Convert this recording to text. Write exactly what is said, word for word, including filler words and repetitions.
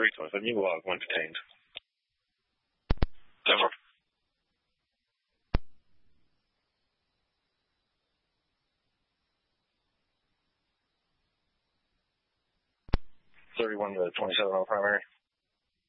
three twenty-seven, you log one detained. Denver. thirty-one to twenty-seven on primary.